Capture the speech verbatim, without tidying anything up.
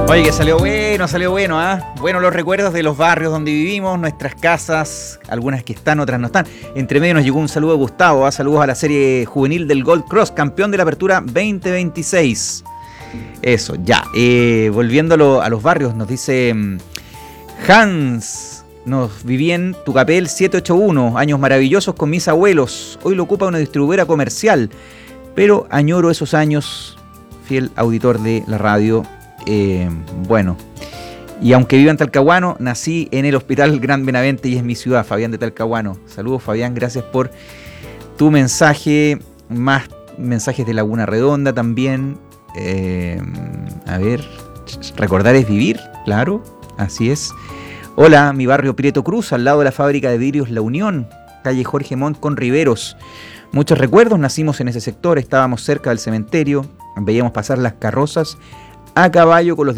Oye, que salió bueno, salió bueno, ¿ah? ¿eh? Bueno, los recuerdos de los barrios donde vivimos, nuestras casas, algunas que están, otras no están. Entre medio nos llegó un saludo de Gustavo, ¿eh? Saludos a la serie juvenil del Gold Cross, campeón de la apertura veinte veintiséis. Eso, ya. Eh, volviendo a los barrios, nos dice Hans, nos viví en Tucapel setecientos ochenta y uno, años maravillosos con mis abuelos. Hoy lo ocupa una distribuidora comercial, pero añoro esos años, fiel auditor de la radio. Eh, bueno, y aunque viva en Talcahuano, nací en el Hospital Gran Benavente y es mi ciudad, Fabián de Talcahuano. Saludos, Fabián, gracias por tu mensaje. Más mensajes de Laguna Redonda también. Eh, a ver, recordar es vivir, claro, así es. Hola, mi barrio Prieto Cruz, al lado de la fábrica de vidrios La Unión, calle Jorge Montt con Riveros. Muchos recuerdos, nacimos en ese sector, estábamos cerca del cementerio, veíamos pasar las carrozas a caballo con los